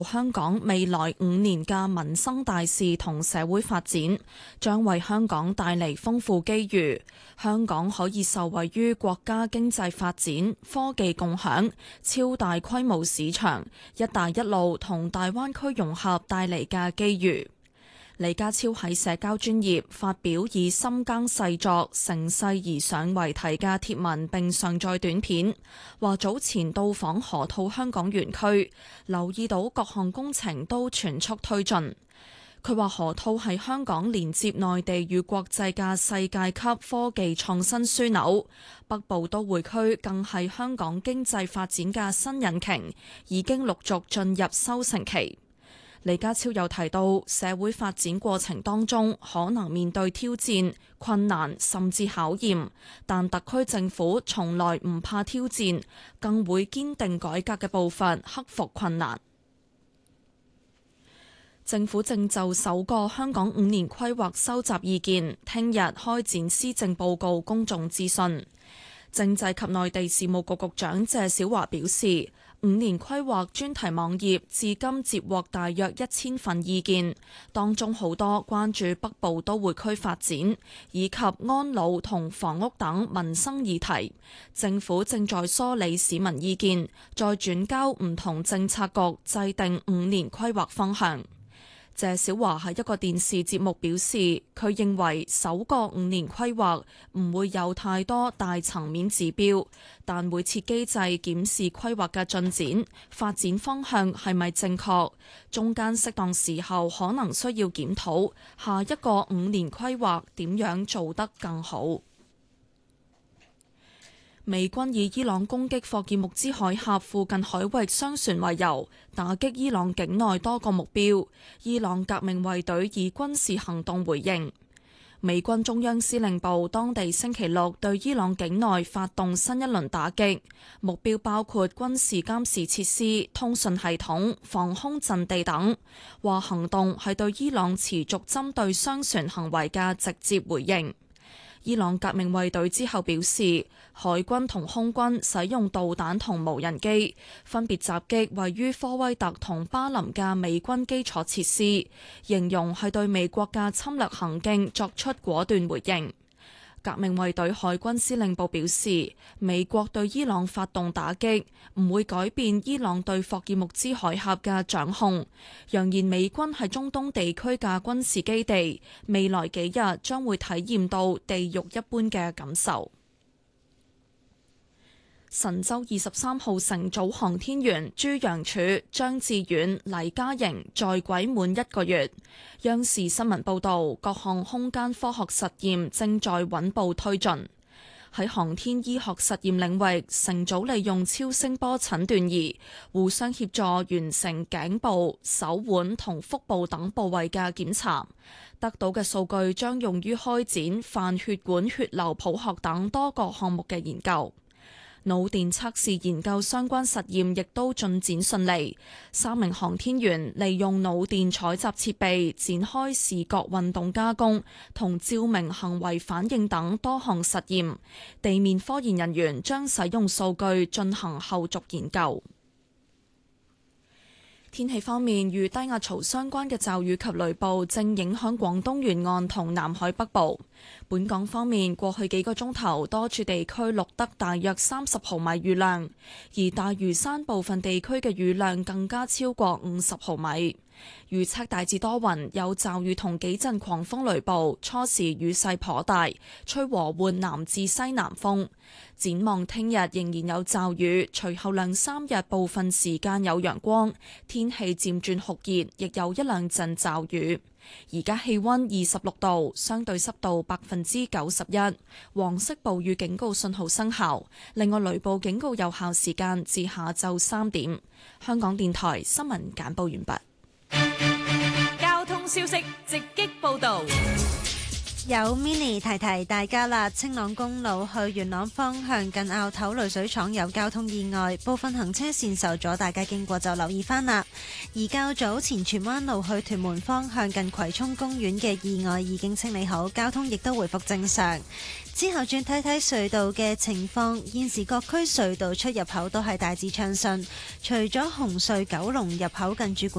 香港未來5年嘅民生大事同社會發展，將為香港帶嚟豐富機遇。香港可以受惠於國家經濟發展、科技共享、超大規模市場、一帶一路同大灣區融合帶嚟嘅機遇。李家超喺社交專頁發表以深耕細作、乘勢而上為題嘅貼文，並上載短片，話早前到訪河套香港園區，留意到各項工程都全速推進。佢話河套係香港連接內地與國際嘅世界級科技創新樞紐，北部都會區更係香港經濟發展嘅新引擎，已經陸續進入收成期。李家超又提到，社會發展過程當中可能面對挑戰、困難甚至考驗，但特區政府從來唔怕挑戰，更會堅定改革嘅步伐，克服困難。政府正就首個香港5年規劃收集意見，聽日開展施政報告公眾諮詢。政制及內地事務局局長謝小華表示，5年規劃專題網頁至今接獲大約1000份意見，當中好多關注北部都會區發展以及安老同房屋等民生議題。政府正在梳理市民意見，再轉交唔同政策局制定5年規劃方向。謝小華喺一個電視節目表示，佢認為首個5年規劃唔會有太多大層面指標，但會設機制檢視規劃嘅進展、發展方向係咪正確，中間適當時候可能需要檢討下一個5年規劃點樣做得更好。美軍以伊朗攻擊霍爾木茲海峽附近海域商船為由，打擊伊朗境內多個目標。伊朗革命衛隊以軍事行動回應。美軍中央司令部當地星期六對伊朗境內發動新一輪打擊，目標包括軍事監視設施、通訊系統、防空陣地等。話行動係對伊朗持續針對商船行為嘅直接回應。伊朗革命衛隊之後表示，海軍同空軍使用導彈同無人機，分別襲擊位於科威特同巴林嘅美軍基礎設施，形容係對美國嘅侵略行徑作出果斷回應。革命衛隊海軍司令部表示，美國對伊朗發動打擊唔會改變伊朗對霍爾木茲海峽嘅掌控，揚言美軍喺中東地區嘅軍事基地，未來幾日將會體驗到地獄一般嘅感受。神舟23號乘組航天員朱楊柱、張志遠、黎嘉瑩在軌滿1個月。央視新聞報道，各項空間科學實驗正在穩步推進。喺航天醫學實驗領域，乘組利用超聲波診斷儀互相協助完成頸部、手腕同腹部等部位嘅檢查，得到嘅數據將用於開展泛血管血流譜學等多個項目嘅研究。腦電測試研究相關實驗亦都進展順利，3名航天員利用腦電採集設備展開視覺運動加工同照明行為反應等多項實驗，地面科研人員將使用數據進行後續研究。天氣方面，與低壓槽相關嘅驟雨及雷暴正影響廣東沿岸同南海北部。本港方面，過去幾個鐘頭多處地區錄得大約30毫米雨量，而大嶼山部分地區嘅雨量更加超過50毫米。預測大致多雲，有驟雨同幾陣狂風雷暴，初時雨勢頗大，吹和緩南至西南風。展望聽日仍然有驟雨，隨後2、3日部分時間有陽光，天氣漸轉酷熱，亦有1、2陣驟雨。而家氣溫26度，相對濕度91%，黃色暴雨警告信號生效。另外，雷暴警告有效時間至下晝3點。香港電台新聞簡報完畢。 交通消息直擊報道。 有 Mini 提提大家啦，青朗公路去元朗方向近坳頭濾水廠有交通意外，部分行車線受阻，大家經過就留意返啦。而較早前荃灣路去屯門方向近葵涌公園嘅意外已經清理好，交通亦都回復正常。之後轉睇睇隧道嘅情況，現時各區隧道出入口都係大致暢順，除咗紅隧九龍入口近住